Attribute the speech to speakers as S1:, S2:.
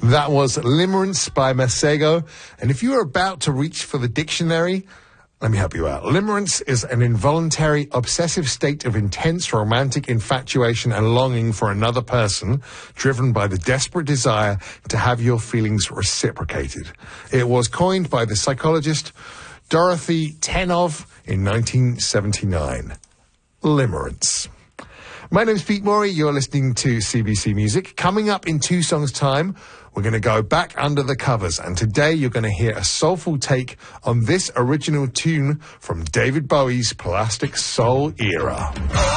S1: That was Limerence by Masego. And if you are about to reach for the dictionary, let me help you out. Limerence is an involuntary, obsessive state of intense romantic infatuation and longing for another person, driven by the desperate desire to have your feelings reciprocated. It was coined by the psychologist Dorothy Tenov in 1979. Limerence. My name's Pete Morey. You're listening to CBC Music. Coming up in 2 songs' time, we're going to go back under the covers, and today you're going to hear a soulful take on this original tune from David Bowie's Plastic Soul era.